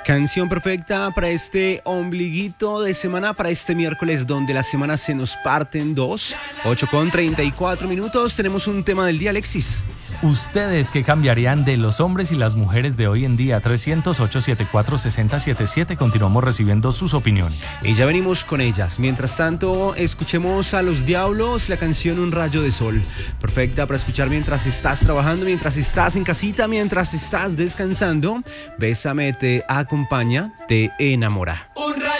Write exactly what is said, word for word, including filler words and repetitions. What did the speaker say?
Canción perfecta para este ombliguito de semana, para este miércoles donde la semana se nos parte en dos. ocho con treinta y cuatro minutos. Tenemos un tema del día, Alexis. ¿Ustedes qué cambiarían de los hombres y las mujeres de hoy en día? trescientos, ochocientos setenta y cuatro, sesenta setenta y siete. Continuamos recibiendo sus opiniones. Y ya venimos con ellas. Mientras tanto, escuchemos a Los Diablos, la canción Un Rayo de Sol. Perfecta para escuchar mientras estás trabajando, mientras estás en casita, mientras estás descansando. Bésame te acompaña, te enamora. Un rayo